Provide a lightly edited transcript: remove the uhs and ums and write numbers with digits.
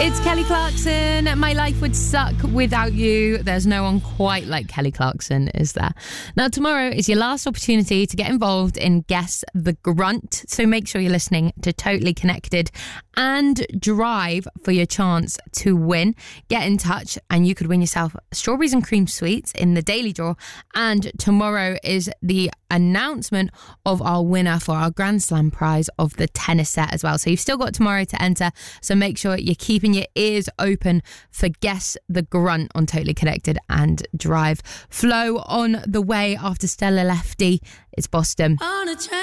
It's Kelly Clarkson. My life would suck without you. There's no one quite like Kelly Clarkson, is there? Now, tomorrow is your last opportunity to get involved in Guess the Grunt. So make sure you're listening to Totally Connected and drive for your chance to win. Get in touch and you could win yourself strawberries and cream sweets in the daily draw. And tomorrow is the announcement of our winner for our Grand Slam prize of the tennis set as well. So you've still got tomorrow to enter. So make sure you're keeping your ears open for Guess the Grunt on Totally Connected and drive. Flow on the way after Stella Lefty. It's Boston.